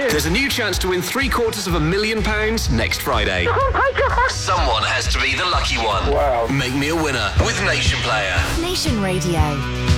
brilliant. There's a new chance to win £750,000 next Friday. Oh my God. Someone has to be the lucky one. Wow. Make me a winner with Nation Player. Nation Radio.